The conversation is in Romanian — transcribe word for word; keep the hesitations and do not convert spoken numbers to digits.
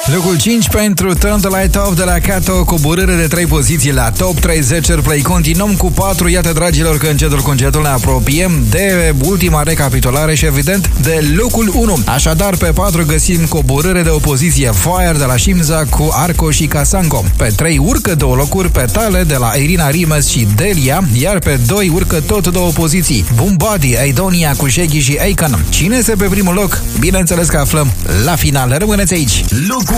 Locul cinci pentru Turn the Light Off de la Kato, coborâre de trei poziții la Top treizeci Airplay. Continuăm cu patru. Iată, dragilor, că încetul cu încetul ne apropiem de ultima recapitulare și, evident, de locul unu. Așadar, pe patru găsim coborâre de o poziție, Fire de la Shimza cu Arco și Kasango. Pe trei urcă două locuri, Petale de la Irina Rimes și Delia, iar pe doi urcă tot două poziții, Boom Body, Aidonia cu Shaggy și Akon. Cine este pe primul loc? Bineînțeles că aflăm la final. Rămâneți aici! Locul